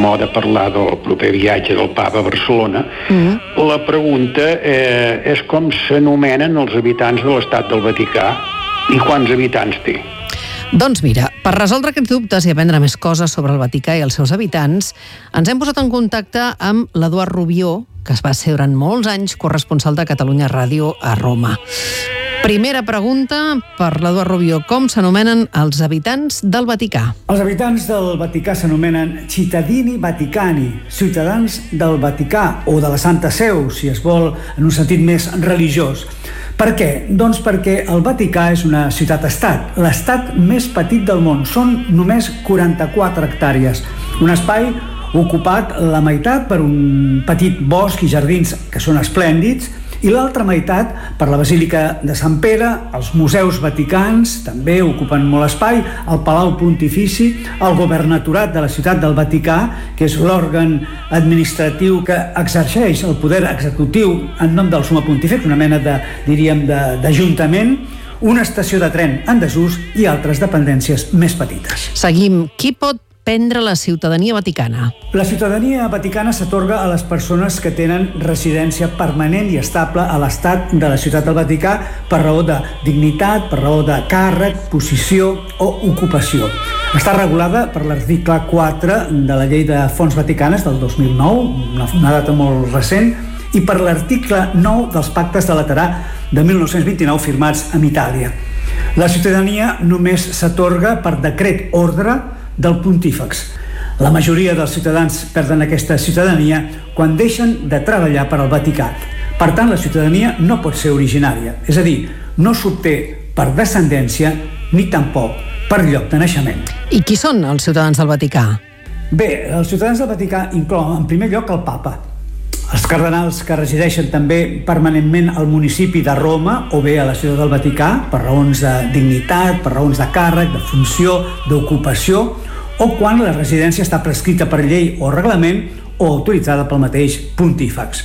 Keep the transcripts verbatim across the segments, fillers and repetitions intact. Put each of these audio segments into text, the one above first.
moda parlar del proper viatge del papa a Barcelona. Mm-hmm. La pregunta eh, és com s'anomenen els habitants de l'estat del Vaticà i quants habitants té. Doncs mira, per resoldre aquests dubtes i aprendre més coses sobre el Vaticà i els seus habitants, ens hem posat en contacte amb l'Eduard Rubió, que es va ser durant molts anys corresponsal de Catalunya Ràdio a Roma. Primera pregunta per l'Eduard Rubió. Com s'anomenen els habitants del Vaticà? Els habitants del Vaticà s'anomenen cittadini vaticani, ciutadans del Vaticà o de la Santa Seu, si es vol, en un sentit més religiós. Per què? Doncs perquè el Vaticà és una ciutat-estat, l'estat més petit del món. Són només quaranta-quatre hectàrees, un espai ocupat la meitat per un petit bosc i jardins que són esplèndids i l'altra meitat per la Basílica de Sant Pere, els museus vaticans també ocupen molt espai, el Palau Pontifici, el Governatorat de la Ciutat del Vaticà, que és l'òrgan administratiu que exerceix el poder executiu en nom del Summe Pontífex, una mena de, diríem, de, d'ajuntament, una estació de tren en desús i altres dependències més petites. Seguim. Qui pot prendre la ciutadania vaticana? La ciutadania vaticana s'atorga a les persones que tenen residència permanent i estable a l'estat de la Ciutat del Vaticà per raó de dignitat, per raó de càrrec, posició o ocupació. Està regulada per l'article quatre de la Llei de Fonts Vaticanes del dos mil nou, una, una data molt recent, i per l'article nou dels Pactes de Laterà de mil nou-cents vint-i-nou firmats amb Itàlia. La ciutadania només s'atorga per decret ordre del pontífex. La majoria dels ciutadans perden aquesta ciutadania quan deixen de treballar per al Vaticà. Per tant, la ciutadania no pot ser originària, és a dir, no s'obté per descendència ni tampoc per lloc de naixement. I qui són els ciutadans del Vaticà? Bé, els ciutadans del Vaticà inclouen en primer lloc el papa, els cardenals que resideixen també permanentment al municipi de Roma o bé a la ciutat del Vaticà per raons de dignitat, per raons de càrrec, de funció, d'ocupació, o quan la residència està prescrita per llei o reglament o autoritzada pel mateix pontífex.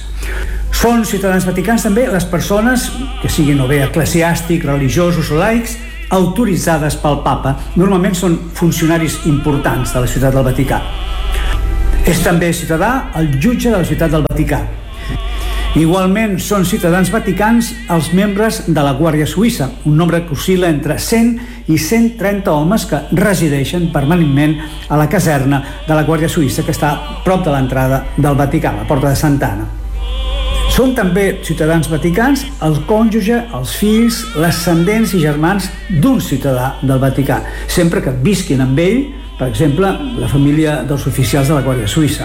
Són ciutadans vaticans també les persones que siguin o bé eclesiàstics, religiosos o laics, autoritzades pel papa. Normalment són funcionaris importants de la ciutat del Vaticà. És també ciutadà el jutge de la ciutat del Vaticà. Igualment són ciutadans vaticans els membres de la Guàrdia Suïssa, un nombre que oscil·la entre cent i cent trenta homes que resideixen permanentment a la caserna de la Guàrdia Suïssa, que està a prop de l'entrada del Vaticà, a la Porta de Santa Anna. Són també ciutadans vaticans el cònjuge, els fills, ascendents i germans d'un ciutadà del Vaticà, sempre que visquin amb ell, per exemple, la família dels oficials de la Guàrdia Suïssa.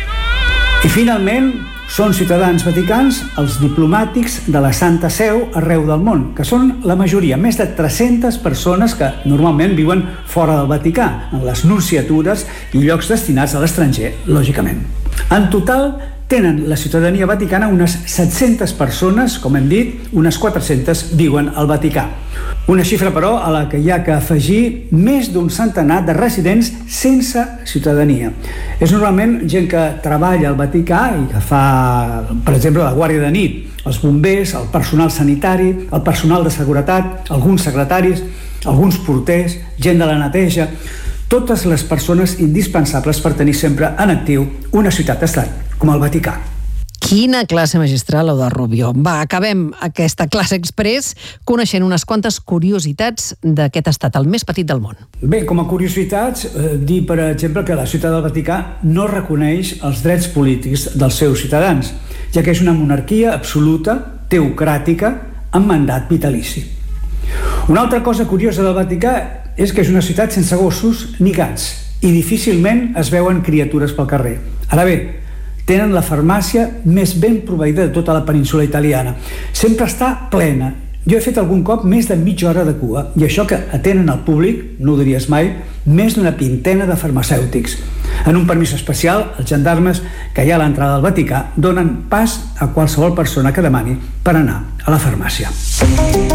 I finalment, són ciutadans vaticans els diplomàtics de la Santa Seu arreu del món, que són la majoria, més de tres-centes persones que normalment viuen fora del Vaticà, en les nunciatures i llocs destinats a l'estranger, lògicament. En total, tenen la ciutadania vaticana unes set-centes persones, com hem dit, unes quatre-centes viuen al Vaticà. Una xifra, però, a la que hi ha que afegir més d'un centenar de residents sense ciutadania. És normalment gent que treballa al Vaticà i que fa, per exemple, la guàrdia de nit, els bombers, el personal sanitari, el personal de seguretat, alguns secretaris, alguns porters, gent de la neteja, totes les persones indispensables per tenir sempre en actiu una ciutat-estat, com el Vaticà. Quina classe magistral, Eduard Rubió. Va, acabem aquesta classe express coneixent unes quantes curiositats d'aquest estat, el més petit del món. Bé, com a curiositats, eh, dir, per exemple, que la ciutat del Vaticà no reconeix els drets polítics dels seus ciutadans, ja que és una monarquia absoluta, teocràtica, amb mandat vitalici. Una altra cosa curiosa del Vaticà és que és una ciutat sense gossos ni gats i difícilment es veuen criatures pel carrer. Ara bé, tenen la farmàcia més ben proveïda de tota la península italiana. Sempre està plena. Jo he fet algun cop més de mitja hora de cua, i això que atenen al públic, no ho diries mai, més d'una pintena de farmacèutics. En un permís especial, els gendarmes que hi ha a l'entrada del Vaticà donen pas a qualsevol persona que demani per anar a la farmàcia.